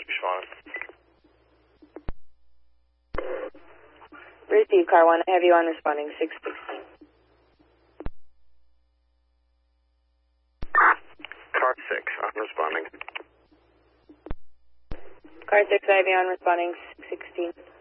respond. Receive, car 1, I have you on responding 616. Car 6, I'm responding. Car 6, I have you on responding 616.